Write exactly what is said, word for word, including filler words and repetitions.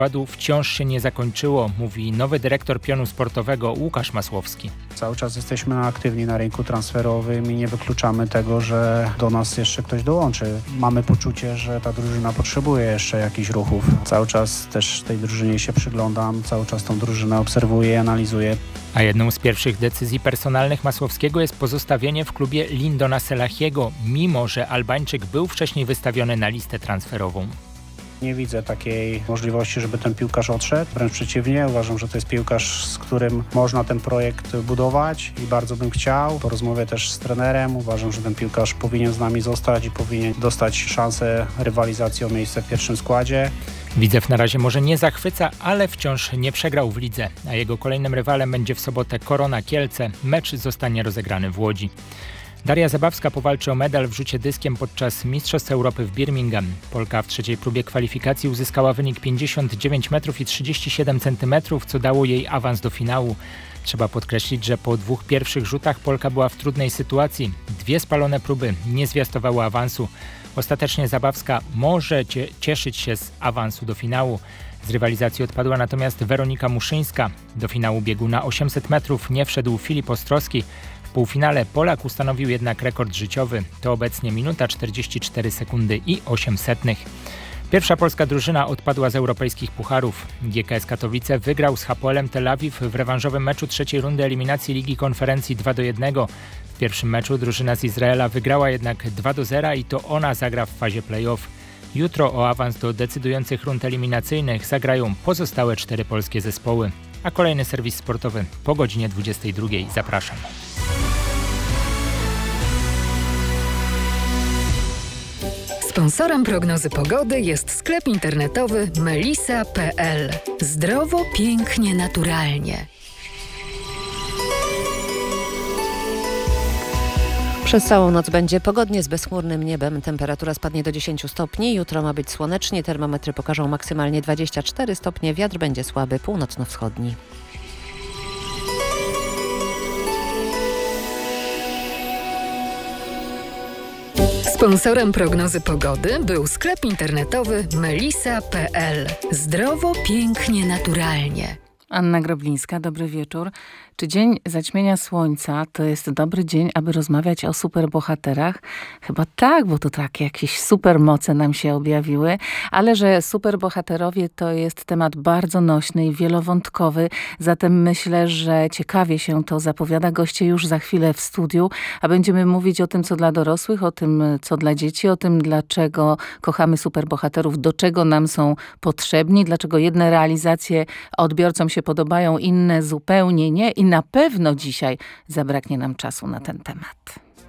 Składu wciąż się nie zakończyło, mówi nowy dyrektor pionu sportowego Łukasz Masłowski. Cały czas jesteśmy aktywni na rynku transferowym i nie wykluczamy tego, że do nas jeszcze ktoś dołączy. Mamy poczucie, że ta drużyna potrzebuje jeszcze jakichś ruchów. Cały czas też tej drużynie się przyglądam, cały czas tą drużynę obserwuję i analizuję. A jedną z pierwszych decyzji personalnych Masłowskiego jest pozostawienie w klubie Lindona Selahiego, mimo że Albańczyk był wcześniej wystawiony na listę transferową. Nie widzę takiej możliwości, żeby ten piłkarz odszedł. Wręcz przeciwnie, uważam, że to jest piłkarz, z którym można ten projekt budować i bardzo bym chciał. Po rozmowie też z trenerem uważam, że ten piłkarz powinien z nami zostać i powinien dostać szansę rywalizacji o miejsce w pierwszym składzie. Widzew na razie może nie zachwyca, ale wciąż nie przegrał w lidze, a jego kolejnym rywalem będzie w sobotę Korona Kielce. Mecz zostanie rozegrany w Łodzi. Daria Zabawska powalczy o medal w rzucie dyskiem podczas Mistrzostw Europy w Birmingham. Polka w trzeciej próbie kwalifikacji uzyskała wynik pięćdziesiąt dziewięć metrów i trzydzieści siedem centymetrów, co dało jej awans do finału. Trzeba podkreślić, że po dwóch pierwszych rzutach Polka była w trudnej sytuacji. Dwie spalone próby nie zwiastowały awansu. Ostatecznie Zabawska może cie- cieszyć się z awansu do finału. Z rywalizacji odpadła natomiast Weronika Muszyńska. Do finału biegu na osiemset metrów nie wszedł Filip Ostrowski. W półfinale Polak ustanowił jednak rekord życiowy. To obecnie minuta czterdzieści cztery sekundy i osiem setnych. Pierwsza polska drużyna odpadła z europejskich pucharów. G K S Katowice wygrał z Hapoelem Tel Awiw w rewanżowym meczu trzeciej rundy eliminacji Ligi Konferencji dwa do jednego. W pierwszym meczu drużyna z Izraela wygrała jednak dwa do zera i to ona zagra w fazie play-off. Jutro o awans do decydujących rund eliminacyjnych zagrają pozostałe cztery polskie zespoły. A kolejny serwis sportowy po godzinie dwudziestej drugiej. Zapraszam. Sponsorem prognozy pogody jest sklep internetowy melisa kropka p l. Zdrowo, pięknie, naturalnie. Przez całą noc będzie pogodnie z bezchmurnym niebem. Temperatura spadnie do dziesięć stopni. Jutro ma być słonecznie. Termometry pokażą maksymalnie dwadzieścia cztery stopnie. Wiatr będzie słaby, północno-wschodni. Sponsorem prognozy pogody był sklep internetowy melisa kropka p l. Zdrowo, pięknie, naturalnie. Anna Groblińska, dobry wieczór. Czy dzień zaćmienia słońca to jest dobry dzień, aby rozmawiać o superbohaterach? Chyba tak, bo to takie jakieś supermoce nam się objawiły, ale że superbohaterowie to jest temat bardzo nośny i wielowątkowy, zatem myślę, że ciekawie się to zapowiada. Goście już za chwilę w studiu, a będziemy mówić o tym, co dla dorosłych, o tym, co dla dzieci, o tym, dlaczego kochamy superbohaterów, do czego nam są potrzebni, dlaczego jedne realizacje odbiorcom się podobają, inne zupełnie nie i na pewno dzisiaj zabraknie nam czasu na ten temat.